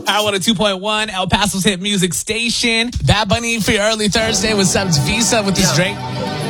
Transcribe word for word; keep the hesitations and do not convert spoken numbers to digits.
I want a two point one, El Paso's hit music station. Bad Bunny for your early Thursday with Subs Visa with this Drake.